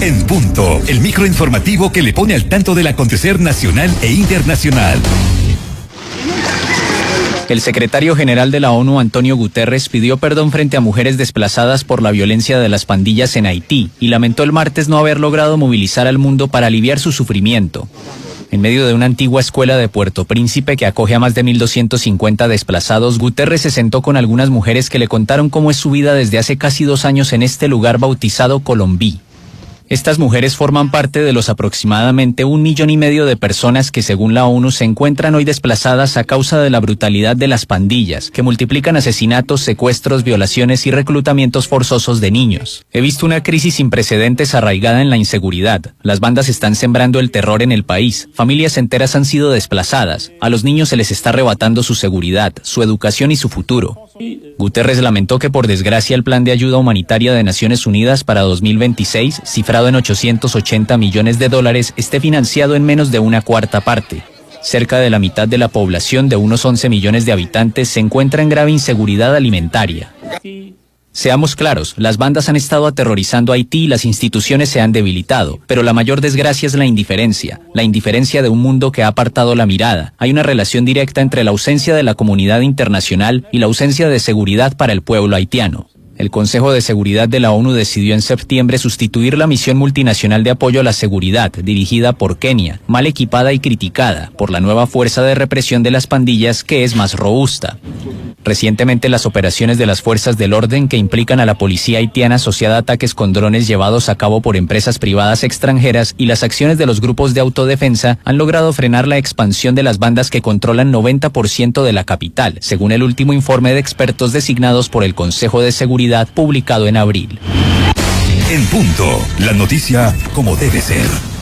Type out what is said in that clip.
En Punto, el microinformativo que le pone al tanto del acontecer nacional e internacional. El secretario general de la ONU, Antonio Guterres, pidió perdón frente a mujeres desplazadas por la violencia de las pandillas en Haití y lamentó el martes no haber logrado movilizar al mundo para aliviar su sufrimiento. En medio de una antigua escuela de Puerto Príncipe que acoge a más de 1.250 desplazados, Guterres se sentó con algunas mujeres que le contaron cómo es su vida desde hace casi 2 años en este lugar bautizado Colombí. Estas mujeres forman parte de los aproximadamente 1,5 millones de personas que, según la ONU, se encuentran hoy desplazadas a causa de la brutalidad de las pandillas, que multiplican asesinatos, secuestros, violaciones y reclutamientos forzosos de niños. He visto una crisis sin precedentes arraigada en la inseguridad. Las bandas están sembrando el terror en el país. Familias enteras han sido desplazadas. A los niños se les está arrebatando su seguridad, su educación y su futuro. Guterres lamentó que, por desgracia, el plan de ayuda humanitaria de Naciones Unidas para 2026, cifrado en $880 millones, esté financiado en menos de una cuarta parte. Cerca de la mitad de la población, de unos 11 millones de habitantes, se encuentra en grave inseguridad alimentaria. Seamos claros, las bandas han estado aterrorizando a Haití y las instituciones se han debilitado, pero la mayor desgracia es la indiferencia de un mundo que ha apartado la mirada. Hay una relación directa entre la ausencia de la comunidad internacional y la ausencia de seguridad para el pueblo haitiano. El Consejo de Seguridad de la ONU decidió en septiembre sustituir la misión multinacional de apoyo a la seguridad, dirigida por Kenia, mal equipada y criticada, por la nueva fuerza de represión de las pandillas, que es más robusta. Recientemente, las operaciones de las fuerzas del orden, que implican a la policía haitiana asociada a ataques con drones llevados a cabo por empresas privadas extranjeras, y las acciones de los grupos de autodefensa han logrado frenar la expansión de las bandas que controlan 90% de la capital, según el último informe de expertos designados por el Consejo de Seguridad publicado en abril. En Punto, la noticia como debe ser.